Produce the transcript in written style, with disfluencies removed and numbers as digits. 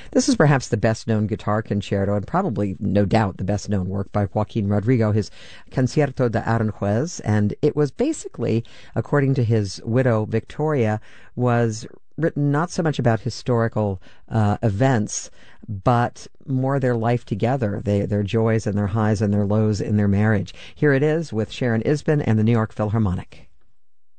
This is perhaps the best-known guitar concerto, and probably, no doubt, the best-known work by Joaquin Rodrigo, his Concierto de Aranjuez, and it was basically, according to his widow, Victoria, was written not so much about historical events, but more their life together, their joys and their highs and their lows in their marriage. Here it is with Sharon Isbin and the New York Philharmonic.